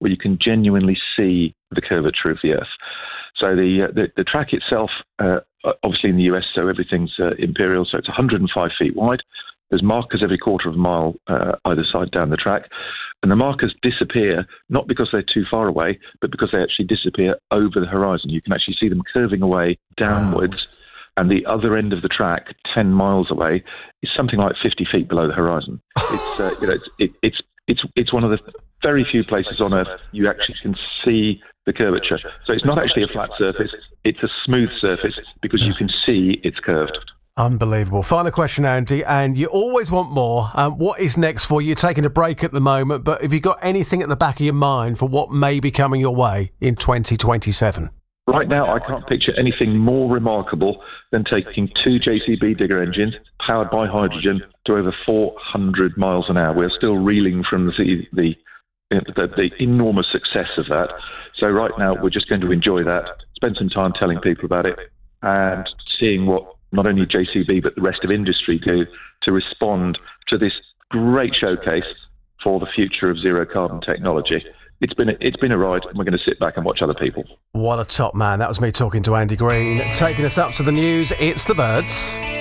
where you can genuinely see the curvature of the Earth. So the track itself, obviously in the US, so everything's imperial, so it's 105 feet wide. There's markers every quarter of a mile either side down the track. And the markers disappear, not because they're too far away, but because they actually disappear over the horizon. You can actually see them curving away downwards. Wow. And the other end of the track, 10 miles away, is something like 50 feet below the horizon. It's one of the very few places on Earth you actually can see the curvature. So it's not actually a flat surface, it's a smooth surface because you can see it's curved. Unbelievable. Final question, Andy, and you always want more. What is next for you? You're taking a break at the moment, but have you got anything at the back of your mind for what may be coming your way in 2027? Right now, I can't picture anything more remarkable than taking two JCB Digger engines powered by hydrogen to over 400 miles an hour. We're still reeling from the enormous success of that. So right now, we're just going to enjoy that, spend some time telling people about it, and seeing what not only JCB but the rest of industry do to respond to this great showcase for the future of zero carbon technology. It's been a ride, and we're going to sit back and watch other people. What a top man. That was me talking to Andy Green. Taking us up to the news, it's the Birds.